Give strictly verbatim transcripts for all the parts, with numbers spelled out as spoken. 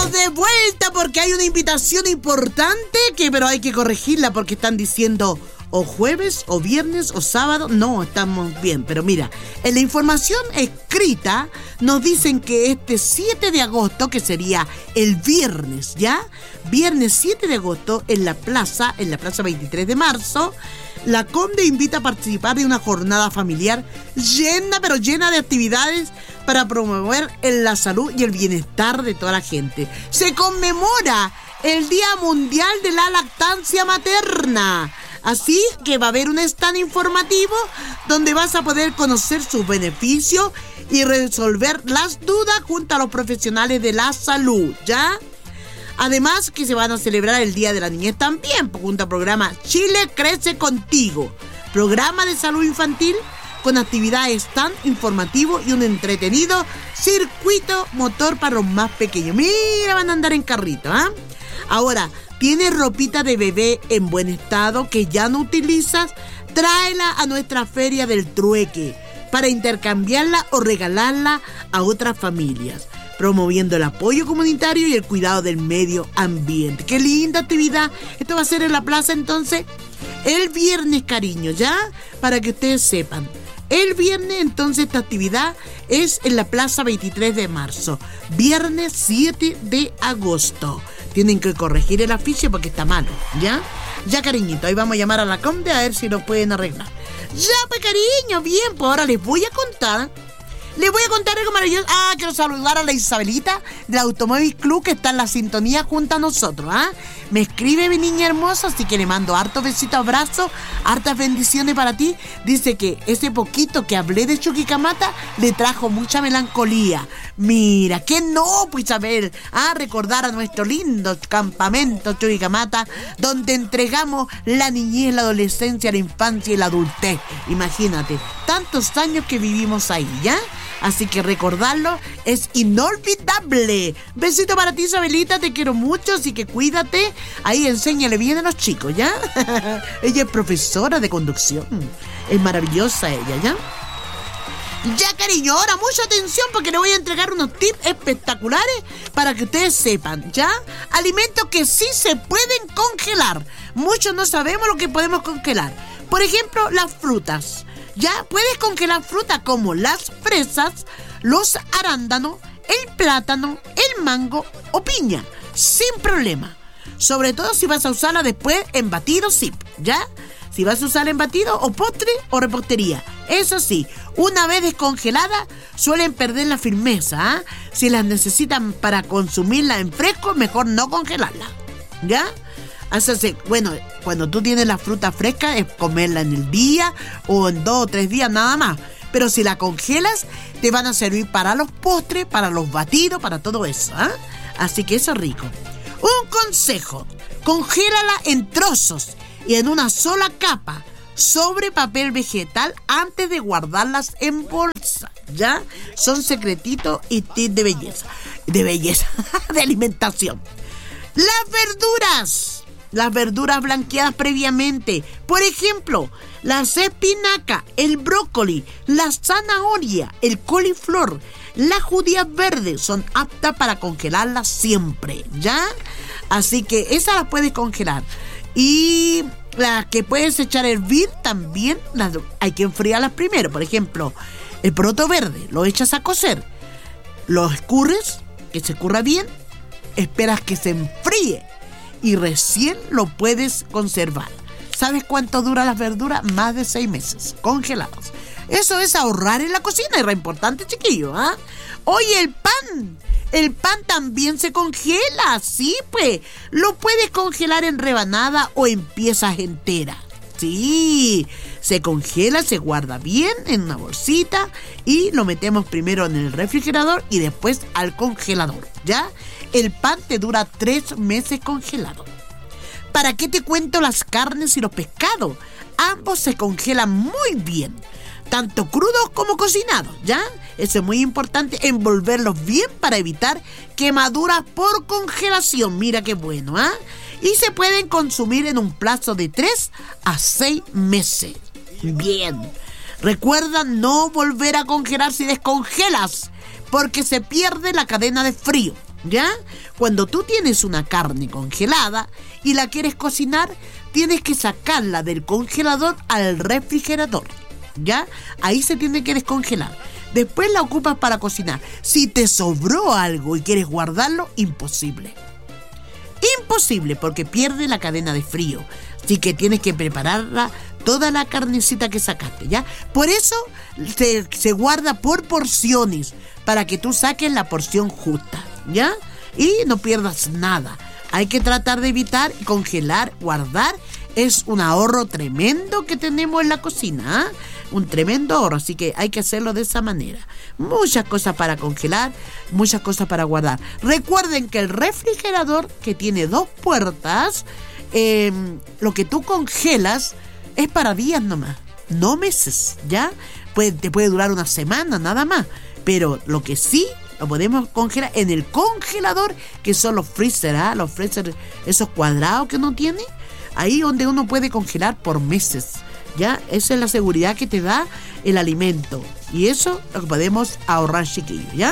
Estamos de vuelta porque hay una invitación importante que pero hay que corregirla porque están diciendo o jueves o viernes o sábado. No, estamos bien, pero mira, en la información escrita nos dicen que este siete de agosto, que sería el viernes, ¿ya? Viernes siete de agosto en la plaza, en la plaza veintitrés de marzo, la Conde invita a participar de una jornada familiar llena, pero llena de actividades para promover la salud y el bienestar de toda la gente. Se conmemora el Día Mundial de la Lactancia Materna. Así que va a haber un stand informativo donde vas a poder conocer sus beneficios y resolver las dudas junto a los profesionales de la salud, ¿ya? Además que se van a celebrar el Día de la Niñez también, junto al programa Chile Crece Contigo, programa de salud infantil con actividades tan informativo y un entretenido circuito motor para los más pequeños. Mira, van a andar en carrito, ¿ah? ¿eh? Ahora, ¿tienes ropita de bebé en buen estado que ya no utilizas? Tráela a nuestra feria del trueque para intercambiarla o regalarla a otras familias, promoviendo el apoyo comunitario y el cuidado del medio ambiente. ¡Qué linda actividad! Esto va a ser en la plaza entonces el viernes, cariño, ¿ya? Para que ustedes sepan. El viernes entonces esta actividad es en la plaza veintitrés de marzo. Viernes siete de agosto. Tienen que corregir el afiche porque está malo, ¿ya? Ya, cariñito, ahí vamos a llamar a la Conde a ver si lo pueden arreglar. Ya, pues, cariño, bien, pues ahora les voy a contar... Les voy a contar algo maravilloso. Ah, quiero saludar a la Isabelita del Automóvil Club que está en la sintonía junto a nosotros, ¿ah? ¿eh? Me escribe mi niña hermosa, así que le mando hartos besitos, abrazos, hartas bendiciones para ti. Dice que ese poquito que hablé de Chuquicamata le trajo mucha melancolía. Mira, que no, pues Isabel, a recordar a nuestro lindo campamento Chuquicamata, donde entregamos la niñez, la adolescencia, la infancia y la adultez. Imagínate, tantos años que vivimos ahí, ¿ya? Así que recordarlo es inolvidable. Besito para ti, Isabelita, te quiero mucho, así que cuídate. Ahí enséñale bien a los chicos, ¿ya? Ella es profesora de conducción. Es maravillosa ella, ¿ya? Ya, cariño, ahora mucha atención porque le voy a entregar unos tips espectaculares para que ustedes sepan, ¿ya? Alimentos que sí se pueden congelar. Muchos no sabemos lo que podemos congelar. Por ejemplo, las frutas. Ya puedes congelar frutas como las fresas, los arándanos, el plátano, el mango o piña, sin problema. Sobre todo si vas a usarla después en batido, sí, ¿ya? Si vas a usarla en batido o postre o repostería. Eso sí, una vez descongelada suelen perder la firmeza, ¿eh? Si las necesitan para consumirla en fresco, mejor no congelarla, ¿ya? Así, bueno, cuando tú tienes la fruta fresca es comerla en el día o en dos o tres días nada más. Pero si la congelas, te van a servir para los postres, para los batidos, para todo eso, ¿eh? Así que eso es rico. Un consejo, congélala en trozos y en una sola capa sobre papel vegetal antes de guardarlas en bolsa, ¿ya? Son secretitos y tips de belleza, de belleza, de alimentación. Las verduras. Las verduras blanqueadas previamente. Por ejemplo, las espinacas, el brócoli, la zanahoria, el coliflor, las judías verdes son aptas para congelarlas siempre, ¿ya? Así que esas las puedes congelar. Y las que puedes echar a hervir también las, hay que enfriarlas primero. Por ejemplo, el poroto verde lo echas a cocer, lo escurres, que se escurra bien, esperas que se enfríe y recién lo puedes conservar. ¿Sabes cuánto dura las verduras? Más de seis meses, congelados. Eso es ahorrar en la cocina, es re importante, chiquillo, ¿ah? ¿eh? Oye, el pan, el pan también se congela, sí, pues. Lo puedes congelar en rebanada o en piezas enteras. Sí, se congela, se guarda bien en una bolsita y lo metemos primero en el refrigerador y después al congelador, ¿ya? El pan te dura tres meses congelado. ¿Para qué te cuento las carnes y los pescados? Ambos se congelan muy bien, tanto crudos como cocinados, ¿ya? Eso es muy importante, envolverlos bien para evitar quemaduras por congelación. Mira qué bueno, ¿ah? ¿eh? Y se pueden consumir en un plazo de tres a seis meses. Bien. Recuerda no volver a congelar si descongelas, porque se pierde la cadena de frío, ¿ya? Cuando tú tienes una carne congelada y la quieres cocinar, tienes que sacarla del congelador al refrigerador, ¿ya? Ahí se tiene que descongelar. Después la ocupas para cocinar. Si te sobró algo y quieres guardarlo, imposible. Imposible, porque pierde la cadena de frío. Así que tienes que prepararla, toda la carnecita que sacaste, ¿ya? Por eso se, se guarda por porciones, para que tú saques la porción justa, ¿ya? Y no pierdas nada. Hay que tratar de evitar congelar, guardar. Es un ahorro tremendo que tenemos en la cocina, ¿eh? Un tremendo ahorro, así que hay que hacerlo de esa manera. Muchas cosas para congelar, muchas cosas para guardar. Recuerden que el refrigerador, que tiene dos puertas, eh, lo que tú congelas es para días nomás, no meses, ¿ya? Puede, te puede durar una semana nada más, pero lo que sí lo podemos congelar en el congelador, que son los freezer, ¿eh? Los freezer, esos cuadrados que uno tiene, ahí donde uno puede congelar por meses, ¿ya? Esa es la seguridad que te da el alimento. Y eso lo que podemos ahorrar, chiquillos, ¿ya?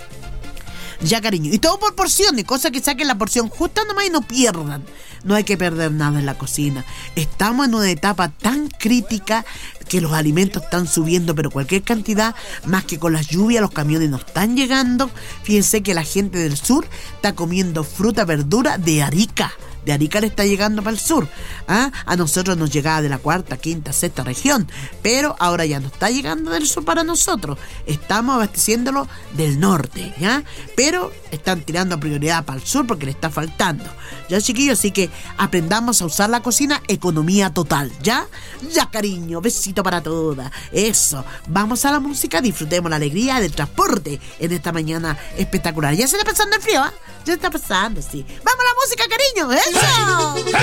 Ya, cariño. Y todo por porciones, cosa que saquen la porción justa nomás y no pierdan. No hay que perder nada en la cocina. Estamos en una etapa tan crítica que los alimentos están subiendo, pero cualquier cantidad, más que con las lluvias, los camiones no están llegando. Fíjense que la gente del sur está comiendo fruta, verdura de Arica. De Arica le está llegando para el sur, ¿ah? A nosotros nos llegaba de la cuarta, quinta, sexta región, pero ahora ya no está llegando del sur para nosotros. Estamos abasteciéndolo del norte, ¿ya? Pero están tirando prioridad para el sur porque le está faltando, ¿ya, chiquillos? Así que aprendamos a usar la cocina, economía total, ¿ya? Ya, cariño, besito para todas. Eso, vamos a la música, disfrutemos la alegría del transporte en esta mañana espectacular. Ya se está pasando el frío, ¿ah? ¿eh? Ya está pasando, sí. ¡Vamos a la música, cariño! ¡Eso!